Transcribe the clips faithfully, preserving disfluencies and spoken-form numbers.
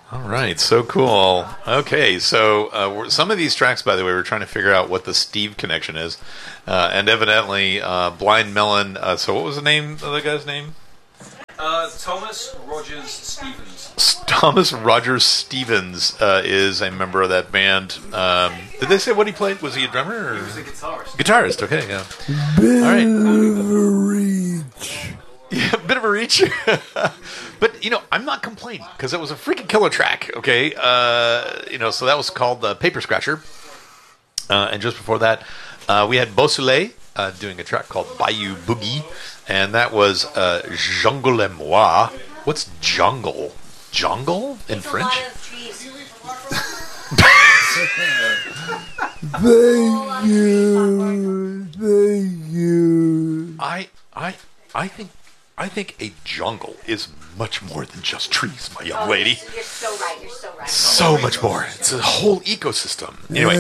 All right, so cool. Okay, so uh, we're, some of these tracks, by the way, we're trying to figure out what the Steve connection is, uh, and evidently, uh, Blind Melon. Uh, so, what was the name of the guy's name? Uh, Thomas Rogers Stevens. Thomas Rogers Stevens uh, is a member of that band. Um, did they say what he played? Was he a drummer? Or? He was a guitarist. Guitarist. Okay, yeah. Bit All right. of a reach. Yeah, a bit of a reach. But, you know, I'm not complaining because it was a freaking killer track, okay? Uh, you know, so that was called uh, Paper Scratcher. Uh, and just before that, uh, we had Beausoleil uh, doing a track called Bayou Boogie. And that was uh, Jungle et Moi. What's jungle? Jungle in It's French? a lot of trees. Thank you. Thank you. I, I, I think... I think a jungle is much more than just trees, my young Oh, lady. You're so right. You're so right. So much more. It's a whole ecosystem. Anyway.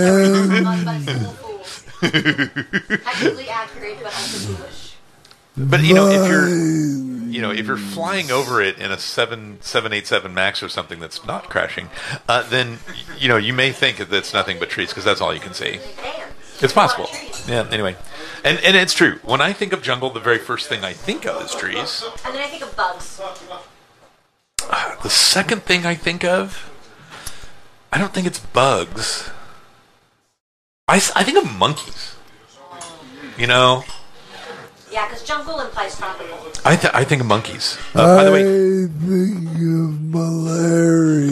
Technically accurate, but also foolish. But you know, if you're you know, if you're flying over it in a seven seven eight seven Max or something that's not crashing, uh, then you know, you may think that it's nothing but trees because that's all you can see. Damn. It's possible. Yeah, anyway. And and it's true. When I think of jungle, the very first thing I think of is trees. And then I think of bugs. Uh, the second thing I think of, I don't think it's bugs. I, s- I think of monkeys. You know? Yeah, because jungle implies tropical. I, th- I think of monkeys. Uh, by the way, I think of malaria.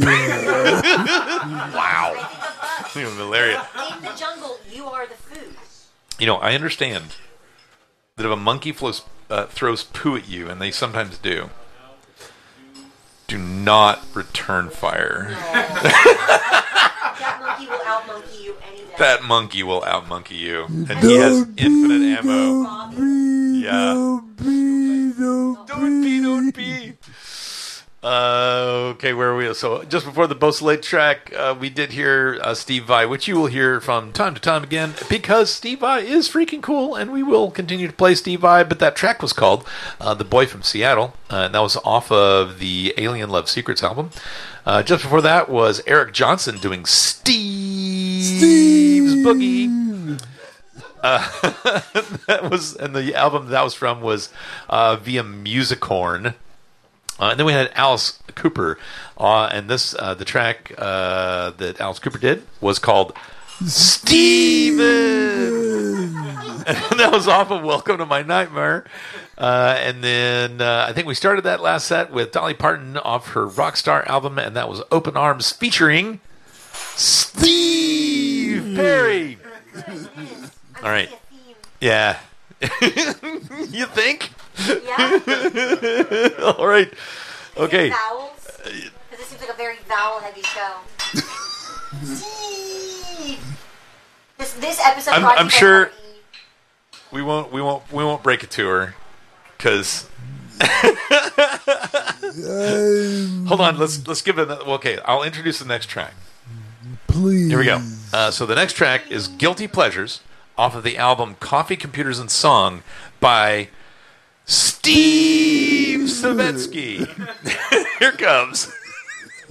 wow. I think of bugs. You know, malaria. In the jungle, you are the food. You know, I understand that if a monkey flows, uh, throws poo at you, and they sometimes do, do not return fire. That monkey will out-monkey you any day. That monkey will out-monkey you. And he has infinite ammo. Yeah. Don't be, don't Don't be, don't be. Uh, okay, where are we? So just before the Beausoleil track, uh, we did hear uh, Steve Vai, which you will hear from time to time again, because Steve Vai is freaking cool, and we will continue to play Steve Vai. But that track was called uh, "The Boy from Seattle," uh, and that was off of the Alien Love Secrets album. Uh, just before that was Eric Johnson doing Steve's Steve. Boogie. Uh, that was, and the album that was from was uh, via Musicorn. Uh, and then we had Alice Cooper, uh, and this uh, the track uh, that Alice Cooper did was called Steven, and that was off of Welcome to My Nightmare. Uh, and then uh, I think we started that last set with Dolly Parton off her Rockstar album, and that was Open Arms featuring Steve Perry. All right, yeah, you think? Yeah? All right. Okay. Vowels? Because this seems like a very vowel-heavy show. Steve! This, this episode I'm- brought I'm to you by sure- R E. We won't. We won't. We won't break it to her, because. Hold on. Let's let's give it. Another, okay, I'll introduce the next track. Please. Here we go. Uh, so the next track is "Guilty Pleasures" off of the album "Coffee, Computers, and Song" by Steve Savetsky. Here comes.